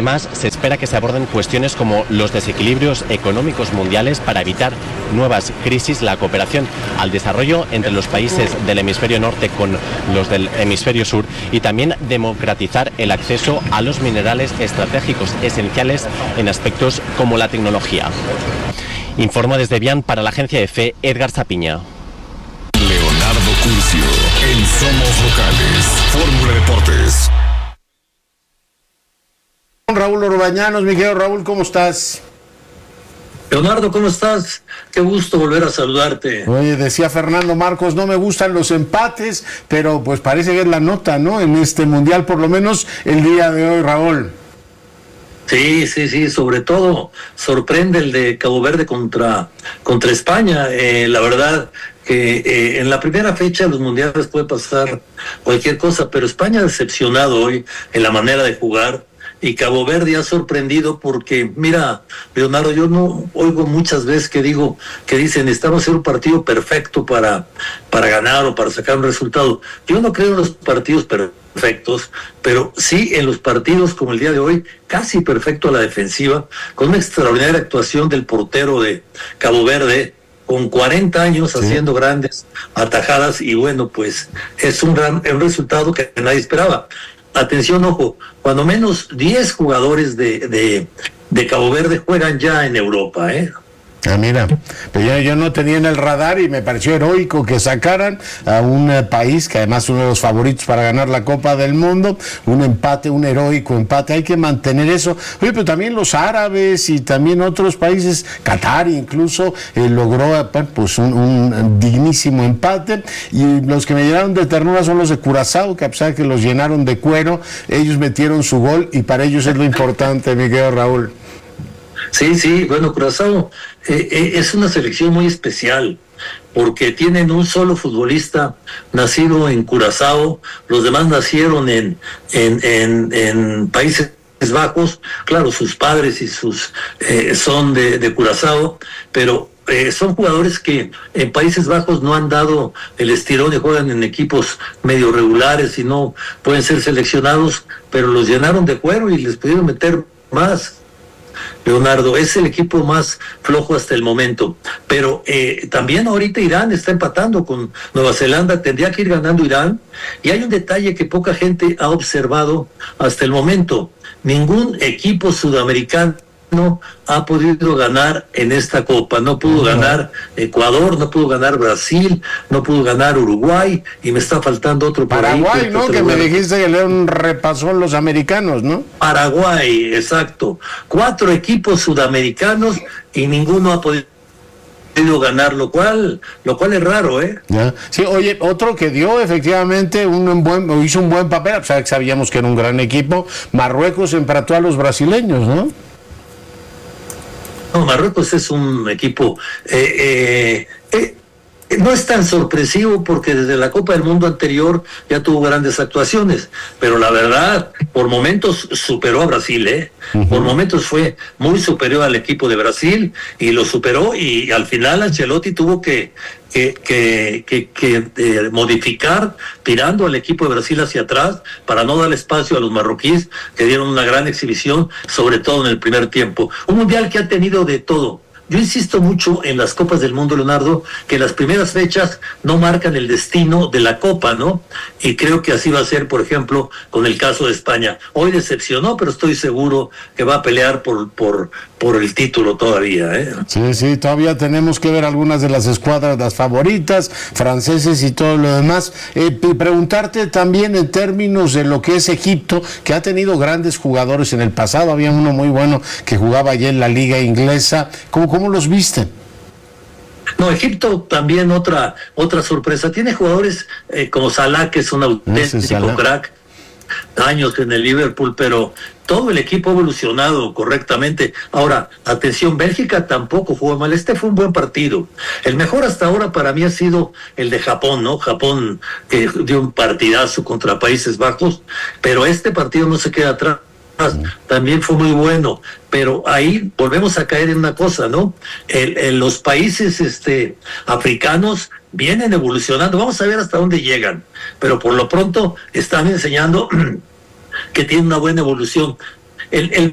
Además, se espera que se aborden cuestiones como los desequilibrios económicos mundiales para evitar nuevas crisis, la cooperación al desarrollo entre los países del hemisferio norte con los del hemisferio sur y también democratizar el acceso a los minerales estratégicos esenciales en aspectos como la tecnología. Informó desde Vián para la agencia EFE, Edgar Zapiña. Leonardo Curcio, en Somos Locales, Fórmula Deportes. Raúl Orbañanos, mi querido Raúl, ¿cómo estás? Leonardo, ¿cómo estás? Qué gusto volver a saludarte. Oye, decía Fernando Marcos, no me gustan los empates, pero pues parece que es la nota, ¿no? En este mundial, por lo menos el día de hoy, Raúl. Sí, sobre todo sorprende el de Cabo Verde contra España. La verdad que en la primera fecha de los mundiales puede pasar cualquier cosa, pero España ha decepcionado hoy en la manera de jugar. Y Cabo Verde ha sorprendido porque, mira, Leonardo, yo no oigo muchas veces que dicen, estamos haciendo un partido perfecto para ganar o para sacar un resultado. Yo no creo en los partidos perfectos, pero sí en los partidos como el día de hoy, casi perfecto a la defensiva, con una extraordinaria actuación del portero de Cabo Verde, con 40 años haciendo grandes atajadas, y bueno, pues es un resultado que nadie esperaba. Atención, ojo, cuando menos 10 jugadores de Cabo Verde juegan ya en Europa, ¿eh? Ah, mira, pero yo no tenía en el radar y me pareció heroico que sacaran a un país que además es uno de los favoritos para ganar la Copa del Mundo, un empate, un heroico empate, hay que mantener eso. Oye, pero también los árabes y también otros países, Qatar incluso, logró pues un dignísimo empate, y los que me llenaron de ternura son los de Curazao, que a pesar de que los llenaron de cuero, ellos metieron su gol y para ellos es lo importante, mi querido Raúl. Sí, bueno, Curazao es una selección muy especial porque tienen un solo futbolista nacido en Curazao, los demás nacieron en Países Bajos, claro, sus padres y sus son de Curazao, pero son jugadores que en Países Bajos no han dado el estirón y juegan en equipos medio regulares y no pueden ser seleccionados, pero los llenaron de cuero y les pudieron meter más. Leonardo, es el equipo más flojo hasta el momento, pero también ahorita Irán está empatando con Nueva Zelanda, tendría que ir ganando Irán, y hay un detalle que poca gente ha observado hasta el momento: ningún equipo sudamericano ha podido ganar en esta Copa. No pudo ganar Ecuador, no pudo ganar Brasil, no pudo ganar Uruguay, y me está faltando otro por Paraguay, ahí, ¿no? Que me dijiste que le dieron un repasón los americanos, ¿no? Paraguay, exacto. 4 equipos sudamericanos y ninguno ha podido ganar, lo cual es raro, ¿eh? Ya. Sí, oye, otro que dio efectivamente hizo un buen papel, a pesar de que sabíamos que era un gran equipo, Marruecos empató a los brasileños, ¿no? No, Marruecos es un equipo no es tan sorpresivo porque desde la Copa del Mundo anterior ya tuvo grandes actuaciones, pero la verdad, por momentos superó a Brasil, ¿eh? Por momentos fue muy superior al equipo de Brasil y lo superó, y al final Ancelotti tuvo que modificar, tirando al equipo de Brasil hacia atrás para no dar espacio a los marroquíes, que dieron una gran exhibición, sobre todo en el primer tiempo. Un mundial que ha tenido de todo. Yo insisto mucho en las Copas del Mundo, Leonardo, que las primeras fechas no marcan el destino de la Copa, ¿no? Y creo que así va a ser, por ejemplo, con el caso de España. Hoy decepcionó, pero estoy seguro que va a pelear por el título todavía, ¿eh? Sí, todavía tenemos que ver algunas de las escuadras, las favoritas, franceses y todo lo demás. Preguntarte también en términos de lo que es Egipto, que ha tenido grandes jugadores en el pasado. Había uno muy bueno que jugaba allá en la liga inglesa. ¿Cómo los viste? No, Egipto también otra sorpresa. Tiene jugadores como Salah, que es un auténtico crack, años en el Liverpool, pero todo el equipo ha evolucionado correctamente. Ahora, atención, Bélgica tampoco jugó mal. Este fue un buen partido. El mejor hasta ahora para mí ha sido el de Japón, ¿no? Japón que dio un partidazo contra Países Bajos, pero este partido no se queda atrás. También fue muy bueno, pero ahí volvemos a caer en una cosa, ¿no? Los países africanos vienen evolucionando, vamos a ver hasta dónde llegan, pero por lo pronto están enseñando que tienen una buena evolución. El